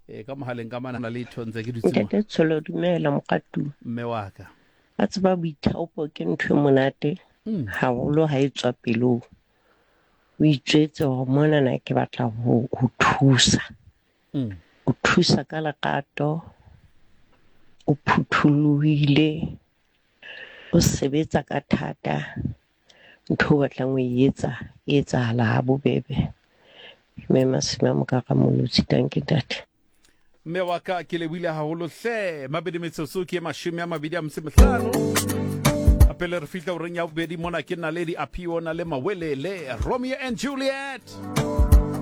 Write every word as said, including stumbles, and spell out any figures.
e ka mohaleng ka mana le thonze ke ditsimo Ntate Tsholo dumela mokatu. mme wa ka A tseba boithaopo ke ntho e monate haholo ha e tswa pelong. O itjwetse hore mona na ke batla ho ho thusa. O thusa ka lerato, o phuthulohile, o sebetsa ka thata. Ntho o batlang ho e etsa e etsahala ha bobebe. Mme Masimo Mokaramolotsi, danke ntate. mme wa ka ke lebile haholo hle mabedi metsotso ke mashome a mabedi a motse mehlano apele re fihla o reng ya bobedi mona ke naledi Aphiwe na le Mawelele Romeo and Juliet.